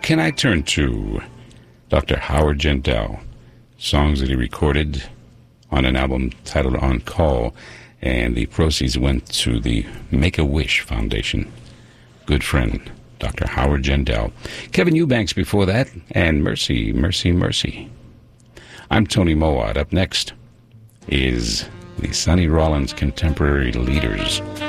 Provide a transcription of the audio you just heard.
can I turn to? Dr. Howard Jindal, songs that he recorded on an album titled On Call, and the proceeds went to the Make-A-Wish Foundation. Good friend, Dr. Howard Jindal. Kevin Eubanks before that, and Mercy, Mercy, Mercy. I'm Tony Mowat. Up next is the Sonny Rollins Contemporary Leaders.